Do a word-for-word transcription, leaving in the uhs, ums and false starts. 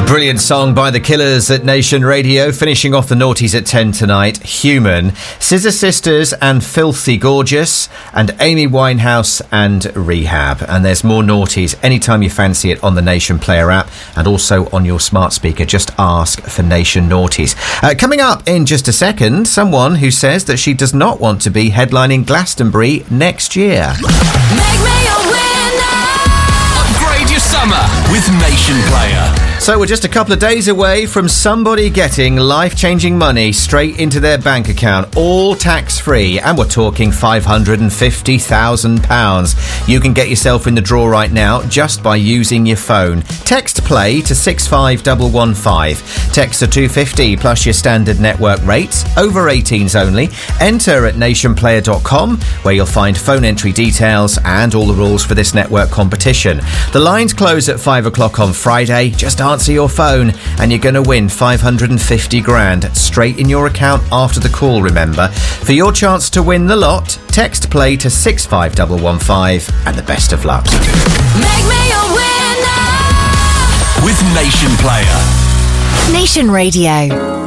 Brilliant song by The Killers at Nation Radio. Finishing off the noughties at ten tonight. Human, Scissor Sisters and Filthy Gorgeous, and Amy Winehouse and Rehab. And there's more noughties anytime you fancy it on the Nation Player app and also on your smart speaker. Just ask for Nation Noughties. Uh, coming up in just a second, someone who says that she does not want to be headlining Glastonbury next year. Make me a winner. Upgrade your summer with Nation Player. So we're just a couple of days away from somebody getting life-changing money straight into their bank account, all tax-free, and we're talking five hundred fifty thousand pounds. You can get yourself in the draw right now just by using your phone. Text PLAY to six five one one five. Text to two fifty plus your standard network rates, over eighteens only. Enter at nation player dot com, where you'll find phone entry details and all the rules for this network competition. The lines close at five o'clock on Friday. Just answer your phone and you're going to win five hundred fifty grand straight in your account after the call, remember. For your chance to win the lot, text PLAY to six five one one five, and the best of luck. Make me a winner. With Nation Player. Nation Radio.